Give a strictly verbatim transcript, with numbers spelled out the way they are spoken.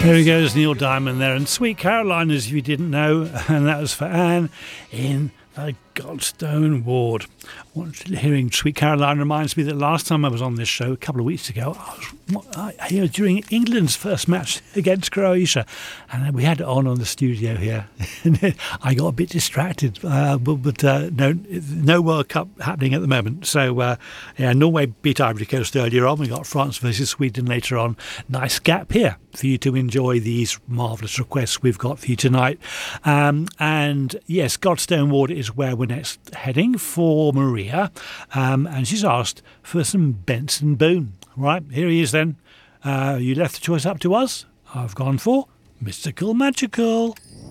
There he goes, Neil Diamond there, and Sweet Caroline, as if you didn't know, and that was for Anne in the Godstone Ward. Hearing Sweet Caroline reminds me that last time I was on this show, a couple of weeks ago, I was here during England's first match against Croatia, and we had it on on the studio here. I got a bit distracted, uh, but, but uh, no, no World Cup happening at the moment. So, uh, yeah, Norway beat Ivory Coast earlier on. We got France versus Sweden later on. Nice gap here for you to enjoy these marvellous requests we've got for you tonight. Um, and yes, Godstone Ward is where we're next heading for Maria, um, and she's asked for some Benson Boone. Right, here he is then. Uh, you left the choice up to us. I've gone for Mystical Magical.